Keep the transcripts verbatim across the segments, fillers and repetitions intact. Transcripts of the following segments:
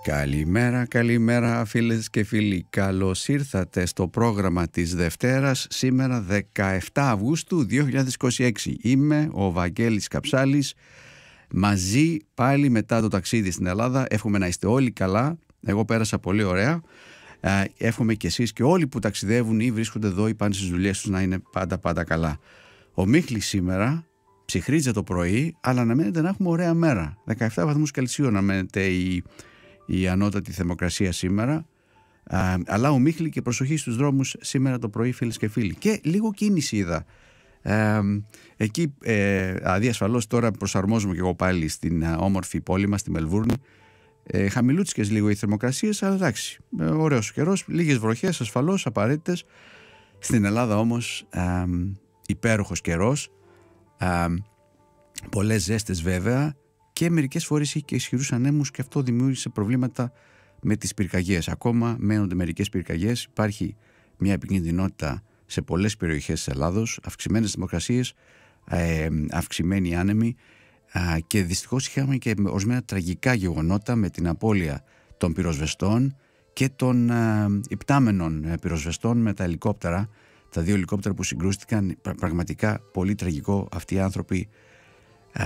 Καλημέρα, καλημέρα φίλες και φίλοι. Καλώς ήρθατε στο πρόγραμμα της Δευτέρας, σήμερα δεκαεφτά Αυγούστου δύο χιλιάδες είκοσι έξι. Είμαι ο Βαγγέλης Καψάλης, μαζί πάλι μετά το ταξίδι στην Ελλάδα. Εύχομαι να είστε όλοι καλά, εγώ πέρασα πολύ ωραία. Εύχομαι και εσείς και όλοι που ταξιδεύουν ή βρίσκονται εδώ ή πάνε στις δουλειές τους να είναι πάντα πάντα καλά. Ο Μίχλης σήμερα ψυχρίζει το πρωί, αλλά αναμένεται να έχουμε ωραία μέρα. δεκαεφτά βαθμούς Κελσίου αναμένεται η η ανώτατη θερμοκρασία σήμερα, α, αλλά ο Μίχλη και προσοχή στους δρόμους σήμερα το πρωί, φίλες και φίλοι. Και λίγο κίνηση είδα. Ε, εκεί ε, αδιασφαλώς τώρα προσαρμόζομαι και εγώ πάλι στην α, όμορφη πόλη μας, στη Μελβούρνη. Ε, χαμηλούτσικες λίγο οι θερμοκρασίες, αλλά εντάξει, ε, ωραίος καιρός, λίγες βροχές ασφαλώς, απαραίτητες. Στην Ελλάδα όμως ε, υπέροχος καιρός, ε, πολλές ζέστες βέβαια, και μερικές φορές είχε και ισχυρούς ανέμους και αυτό δημιούργησε προβλήματα με τις πυρκαγιές. Ακόμα μένονται μερικές πυρκαγιές, υπάρχει μια επικίνδυνοτητα σε πολλές περιοχές της Ελλάδος, αυξημένες θερμοκρασίες, ε, αυξημένοι άνεμοι ε, και δυστυχώς είχαμε και ορισμένα τραγικά γεγονότα με την απώλεια των πυροσβεστών και των ε, υπτάμενων ε, πυροσβεστών με τα ελικόπτερα, τα δύο ελικόπτερα που συγκρούστηκαν. Πραγματικά πολύ τραγικό. Αυτοί οι άνθρωποι ε,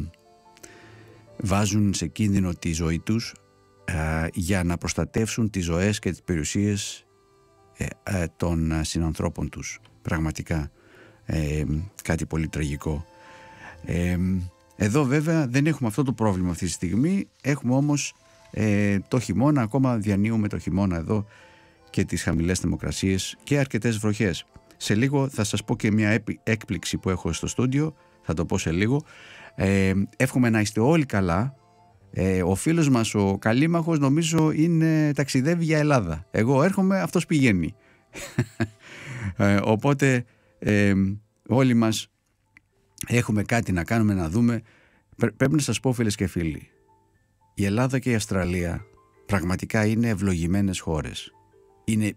βάζουν σε κίνδυνο τη ζωή τους ε, για να προστατεύσουν τις ζωές και τις περιουσίες ε, ε, των συνανθρώπων τους. Πραγματικά ε, κάτι πολύ τραγικό. Ε, εδώ βέβαια δεν έχουμε αυτό το πρόβλημα αυτή τη στιγμή. Έχουμε όμως ε, το χειμώνα, ακόμα διανύουμε το χειμώνα εδώ και τις χαμηλές θερμοκρασίες και αρκετές βροχές. Σε λίγο θα σας πω και μια έκπληξη που έχω στο στούντιο, θα το πω σε λίγο. Ε, εύχομαι να είστε όλοι καλά. ε, Ο φίλος μας ο Καλήμαχος νομίζω είναι, ταξιδεύει για Ελλάδα. Εγώ έρχομαι, αυτός πηγαίνει. ε, Οπότε ε, όλοι μας έχουμε κάτι να κάνουμε, να δούμε. Πρέ, Πρέπει να σας πω, φίλες και φίλοι, η Ελλάδα και η Αυστραλία πραγματικά είναι ευλογημένες χώρες. Είναι,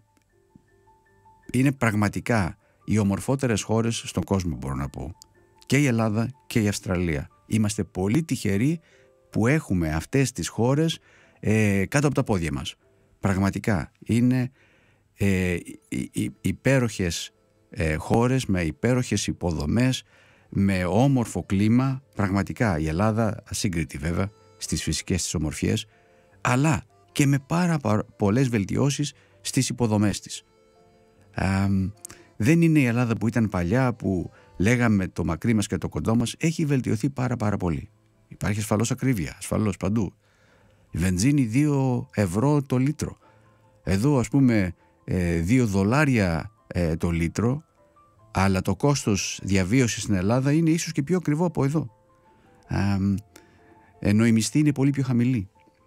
είναι πραγματικά οι ομορφότερες χώρες στον κόσμο, μπορώ να πω. Και η Ελλάδα και η Αυστραλία. Είμαστε πολύ τυχεροί που έχουμε αυτές τις χώρες ε, κάτω από τα πόδια μας. Πραγματικά είναι ε, υπέροχες ε, χώρες με υπέροχες υποδομές, με όμορφο κλίμα. Πραγματικά η Ελλάδα ασύγκριτη βέβαια στις φυσικές της ομορφιές, αλλά και με πάρα, πάρα πολλές βελτιώσεις στις υποδομές της. Ε, δεν είναι η Ελλάδα που ήταν παλιά, που λέγαμε το μακρύ μας και το κοντό μας. Έχει βελτιωθεί πάρα πάρα πολύ. Υπάρχει ασφαλώς ακρίβεια, ασφαλώς παντού. Η βενζίνη δύο ευρώ το λίτρο. Εδώ ας πούμε δύο δολάρια το λίτρο, αλλά το κόστος διαβίωσης στην Ελλάδα είναι ίσως και πιο ακριβό από εδώ. Ε, ενώ η μισθή είναι πολύ πιο χαμηλή.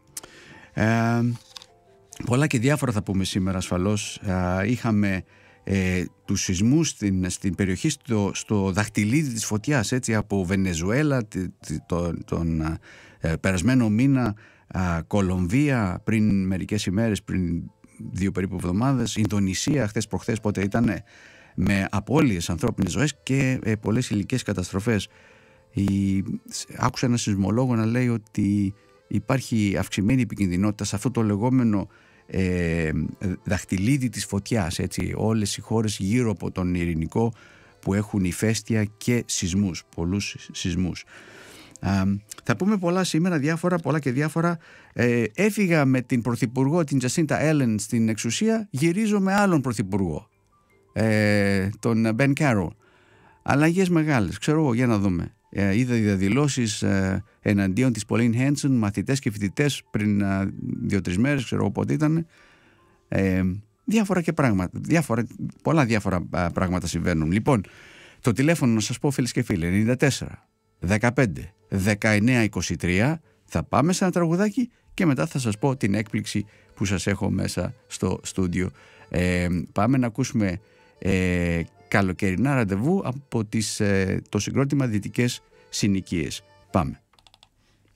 Ε, πολλά και διάφορα θα πούμε σήμερα ασφαλώς. Ε, είχαμε Ε, τους σεισμούς στην, στην περιοχή στο, στο δαχτυλίδι της φωτιάς, έτσι, από Βενεζουέλα τον, τον ε, περασμένο μήνα, ε, Κολομβία πριν μερικές ημέρες, πριν δύο περίπου εβδομάδες, Ινδονησία χθες προχθές, πότε ήταν, με απώλειες ανθρώπινες ζωές και ε, πολλές υλικές καταστροφές. Η, άκουσα ένα σεισμολόγο να λέει ότι υπάρχει αυξημένη επικινδυνότητα σε αυτό το λεγόμενο Ε, δαχτυλίδι της φωτιάς, έτσι, όλες οι χώρες γύρω από τον Ειρηνικό που έχουν ηφαίστεια και σεισμούς, πολλούς σεισμούς. Α, θα πούμε πολλά σήμερα, διάφορα, πολλά και διάφορα. ε, Έφυγα με την πρωθυπουργό, την Τζασίντα Έλεν, στην εξουσία. Γυρίζω με άλλον πρωθυπουργό, ε, τον Μπεν Κάρολ. Αλλαγές μεγάλες, ξέρω εγώ, για να δούμε. Ε, είδα διαδηλώσεις ε, εναντίον της Πολίν Χένσον, μαθητές και φοιτητές πριν ε, δύο-τρεις μέρες, ξέρω εγώ πότε ήταν. Ε, διάφορα και πράγματα, διάφορα, πολλά διάφορα α, πράγματα συμβαίνουν. Λοιπόν, το τηλέφωνο να σας πω, φίλες και φίλοι, ενενήντα τέσσερα δεκαπέντε δεκαεννέα είκοσι τρία. Θα πάμε σε ένα τραγουδάκι και μετά θα σας πω την έκπληξη που σας έχω μέσα στο στούντιο. Ε, πάμε να ακούσουμε ε, καλοκαιρινά ραντεβού από τις, ε, το συγκρότημα Δυτικές Συνοικίες. Πάμε.